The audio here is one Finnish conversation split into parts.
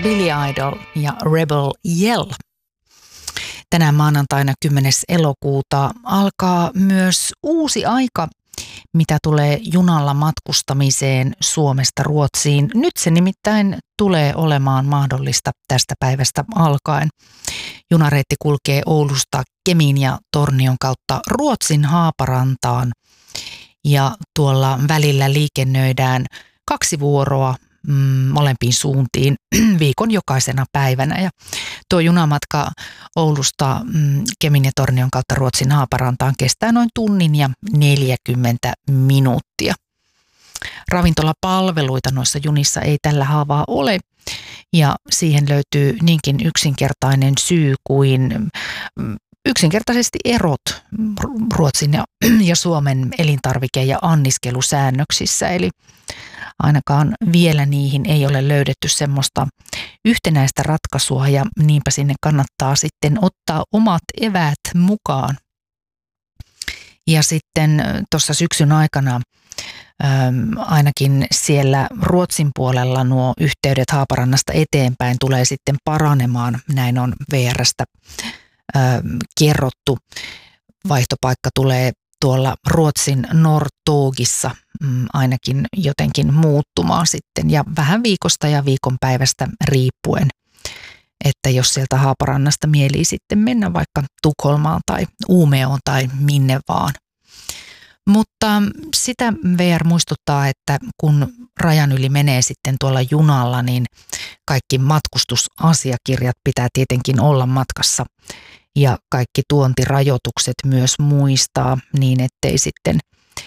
Billy Idol ja Rebel Yell. Tänään maanantaina 10. elokuuta alkaa myös uusi aika, mitä tulee junalla matkustamiseen Suomesta Ruotsiin. Nyt se nimittäin tulee olemaan mahdollista tästä päivästä alkaen. Junareitti kulkee Oulusta Kemin ja Tornion kautta Ruotsin Haaparantaan ja tuolla välillä liikennöidään 2 vuoroa molempiin suuntiin viikon jokaisena päivänä. Ja tuo junamatka Oulusta Kemin ja Tornion kautta Ruotsin Haaparantaan kestää noin tunnin ja 40 minuuttia. Ravintolapalveluita noissa junissa ei tällä haavaa ole ja siihen löytyy niinkin yksinkertainen syy kuin yksinkertaisesti erot Ruotsin ja Suomen elintarvike- ja anniskelusäännöksissä. Eli ainakaan vielä niihin ei ole löydetty semmoista yhtenäistä ratkaisua ja niinpä sinne kannattaa sitten ottaa omat eväät mukaan. Ja sitten tuossa syksyn aikana ainakin siellä Ruotsin puolella nuo yhteydet Haaparannasta eteenpäin tulee sitten paranemaan. Näin on VR:stä kerrottu. Vaihtopaikka tulee tuolla Ruotsin Norrtågissa ainakin jotenkin muuttumaan sitten ja vähän viikosta ja viikonpäivästä riippuen, että jos sieltä Haaparannasta mielii sitten mennä vaikka Tukholmaan tai Uumeoon tai minne vaan. Mutta sitä VR muistuttaa, että kun rajan yli menee sitten tuolla junalla, niin kaikki matkustusasiakirjat pitää tietenkin olla matkassa ja kaikki tuontirajoitukset myös muistaa niin, ettei sitten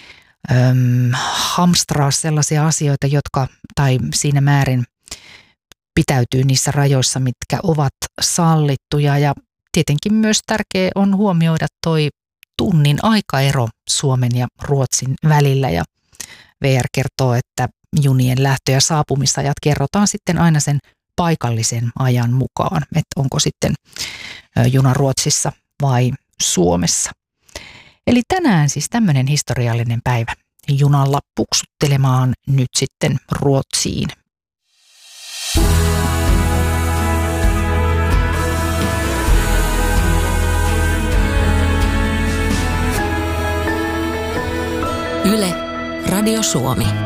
hamstraa sellaisia asioita, jotka tai siinä määrin pitäytyy niissä rajoissa, mitkä ovat sallittuja. Ja tietenkin myös tärkeää on huomioida toi tunnin aikaero Suomen ja Ruotsin välillä. Ja VR kertoo, että junien lähtö- ja saapumisajat kerrotaan sitten aina sen paikallisen ajan mukaan, että onko sitten juna Ruotsissa vai Suomessa. Eli tänään siis tämmöinen historiallinen päivä junalla puksuttelemaan nyt sitten Ruotsiin. Yle, Radio Suomi.